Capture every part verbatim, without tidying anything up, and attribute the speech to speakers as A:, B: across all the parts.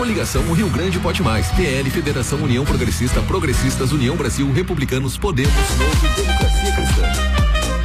A: Coligação Rio Grande Pode Mais, P L, Federação União Progressista, Progressistas, União Brasil, Republicanos, Podemos, Novo e Democracia Cristã.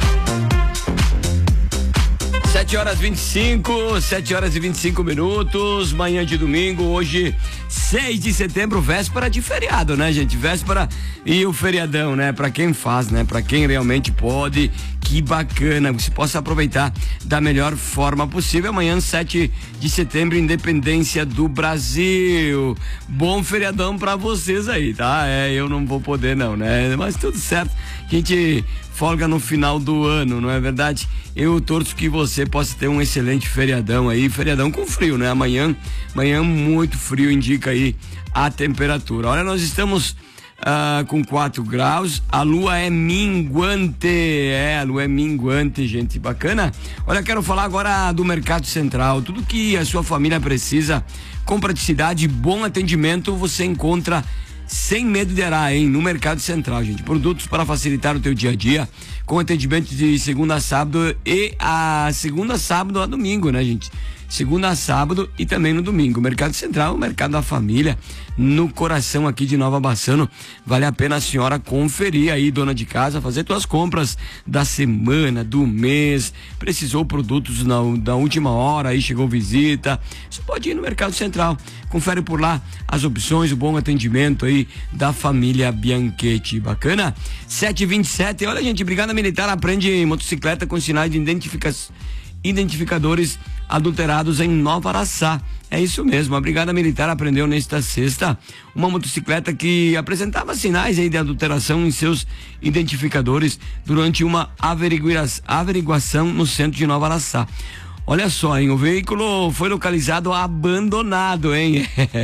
B: sete horas vinte e cinco, sete horas e vinte e cinco minutos, manhã de domingo, hoje seis de setembro, véspera de feriado, né, gente? Véspera e o feriadão, né? Pra quem faz, né? Pra quem realmente pode, que bacana, que se possa aproveitar da melhor forma possível. Amanhã, sete de setembro, Independência do Brasil. Bom feriadão pra vocês aí, tá? É, eu não vou poder não, né? Mas tudo certo, a gente folga no final do ano, não é verdade? Eu torço que você possa ter um excelente feriadão aí, feriadão com frio, né? Amanhã, amanhã muito frio, indica aí a temperatura. Olha, nós estamos uh, com quatro graus, a lua é minguante, é, a lua é minguante, gente, bacana? Olha, quero falar agora do Mercado Central, tudo que a sua família precisa, com praticidade e bom atendimento, você encontra sem medo de errar, hein? No Mercado Central, gente. Produtos para facilitar o teu dia a dia, com atendimento de segunda a sábado e a segunda a sábado a domingo, né, gente? Segunda a sábado e também no domingo. Mercado Central, o mercado da família, no coração aqui de Nova Bassano. Vale a pena a senhora conferir aí, dona de casa, fazer suas compras da semana, do mês. Precisou produtos na, da última hora, aí chegou visita. Você pode ir no Mercado Central. Confere por lá as opções, o bom atendimento aí da família Bianchetti. Bacana? sete e vinte e sete. Olha, gente, Brigada Militar aprende motocicleta com sinais de identificação. Identificadores adulterados em Nova Araçá. É isso mesmo, a Brigada Militar apreendeu nesta sexta uma motocicleta que apresentava sinais aí de adulteração em seus identificadores durante uma averigua- averiguação no centro de Nova Araçá. Olha só, hein, o veículo foi localizado abandonado, hein?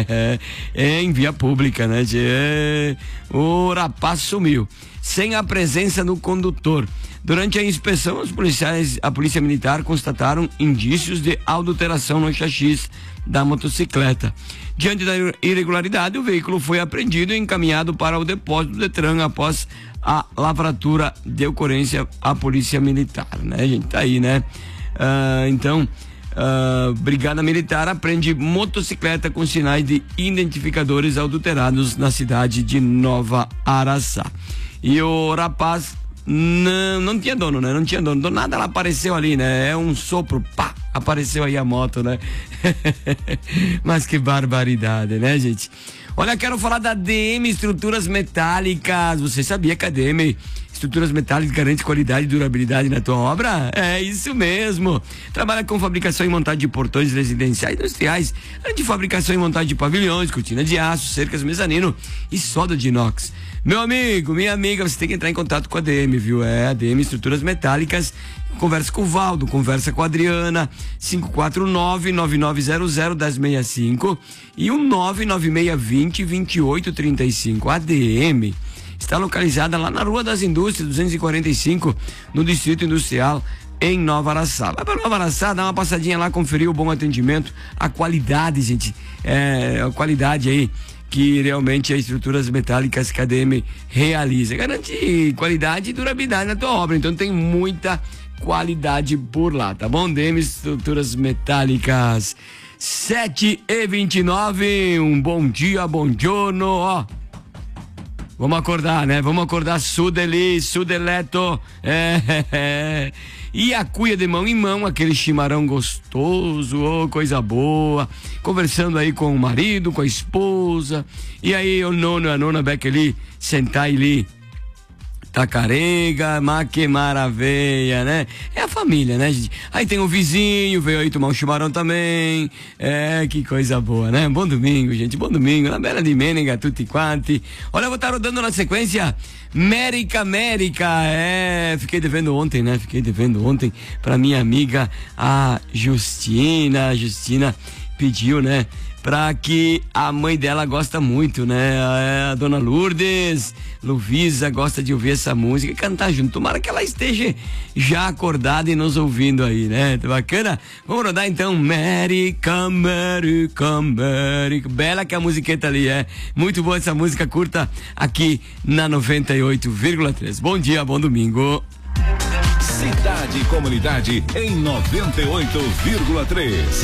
B: Em via pública, né? É, o rapaz sumiu, sem a presença do condutor. Durante a inspeção, os policiais, a polícia militar constataram indícios de adulteração no chassi da motocicleta. Diante da irregularidade, o veículo foi apreendido e encaminhado para o depósito do Detran após a lavratura de ocorrência à polícia militar, né, gente? Tá aí, né? Uh, então, uh, Brigada Militar apreende motocicleta com sinais de identificadores adulterados na cidade de Nova Araçá. E o rapaz não, não tinha dono, né? Não tinha dono. Do nada ela apareceu ali, né? É um sopro, pá, apareceu aí a moto, né? Mas que barbaridade, né, gente? Olha, quero falar da D M Estruturas Metálicas. Você sabia que a D M Estruturas Metálicas garante qualidade e durabilidade na tua obra? É isso mesmo. Trabalha com fabricação e montagem de portões residenciais e industriais, além de fabricação e montagem de pavilhões, cortinas de aço, cercas, mezanino e solda de inox. Meu amigo, minha amiga, você tem que entrar em contato com a D M, viu? É a D M Estruturas Metálicas. Conversa com o Valdo, conversa com a Adriana, cinco quatro nove, nove nove zero zero, um zero seis cinco e o nove nove seis dois zero, dois oito três cinco. A D M está localizada lá na Rua das Indústrias, duzentos e quarenta e cinco, no Distrito Industrial, em Nova Araçá. Vai para Nova Araçá, dá uma passadinha lá, conferir o bom atendimento, a qualidade, gente, é, a qualidade aí que realmente as Estruturas Metálicas que a D M realiza. Garante qualidade e durabilidade na tua obra, então tem muita qualidade por lá, tá bom? D M Estruturas Metálicas. sete e vinte e nove, um bom dia, bom giorno, ó. Vamos acordar, né? Vamos acordar, Sudeli, Sudeleto. É, é, é. E a cuia de mão em mão, aquele chimarrão gostoso, oh, coisa boa. Conversando aí com o marido, com a esposa. E aí o nono, a nona Beck ali, sentar ali. Tacarega, mas que maravilha, né? É a família, né, gente? Aí tem o vizinho, veio aí tomar um chimarrão também. É, que coisa boa, né? Bom domingo, gente, bom domingo. Na bela de Menega, tutti quanti. Olha, eu vou estar rodando na sequência Mérica, Mérica. É, fiquei devendo ontem, né? Fiquei devendo ontem pra minha amiga, a Justina. A Justina pediu, né? Pra que a mãe dela gosta muito, né? A, a dona Lourdes, Luvisa, gosta de ouvir essa música e cantar junto. Tomara que ela esteja já acordada e nos ouvindo aí, né? Tá bacana? Vamos rodar então Mérica, América, América. Bela que a musiqueta ali é. Muito boa essa música, curta aqui na noventa e oito vírgula três. Bom dia, bom domingo.
C: Cidade e Comunidade em noventa e oito vírgula três.